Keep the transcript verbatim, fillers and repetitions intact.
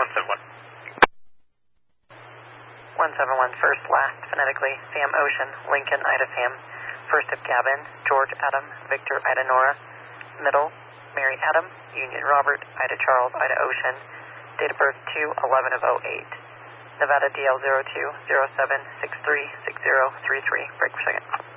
one seven one. one seven one, first, last, phonetically, Sam Ocean, Lincoln, Ida Sam. First of Gavin, George Adam, Victor Ida Nora. Middle, Mary Adam, Union Robert, Ida Charles, Ida Ocean. Date of birth two eleven of oh eight. Nevada D L zero two zero seven six three six zero three three. Break per second.